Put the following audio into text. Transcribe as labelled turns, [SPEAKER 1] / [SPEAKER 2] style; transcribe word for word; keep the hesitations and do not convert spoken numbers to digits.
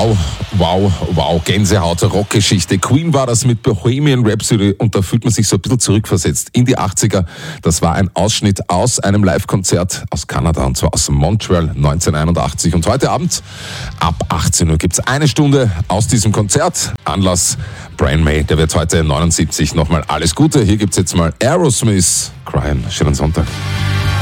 [SPEAKER 1] Wow, wow, wow, Gänsehaut, Rockgeschichte. Queen war das mit Bohemian Rhapsody und da fühlt man sich so ein bisschen zurückversetzt in die achtziger. Das war ein Ausschnitt aus einem Live-Konzert aus Kanada und zwar aus Montreal neunzehnhunderteinundachtzig. Und heute Abend ab achtzehn Uhr gibt's eine Stunde aus diesem Konzert. Anlass Brian May, der wird heute neunundsiebzig. Nochmal alles Gute. Hier gibt's jetzt mal Aerosmith, Crying. Schönen Sonntag.